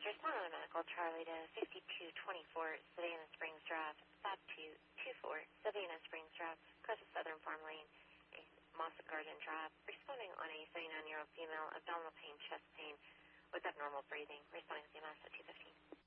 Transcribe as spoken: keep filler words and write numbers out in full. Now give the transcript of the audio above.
respond on a medical Charlie to sixty-two twenty-four Savannah Springs Drive, five two two four Savannah Springs Drive, across the Southern Farm Lane, and Mossad Garden Drive, responding on a thirty-nine-year-old female, abdominal pain, chest pain, with abnormal breathing, responding to the M S at two fifteen.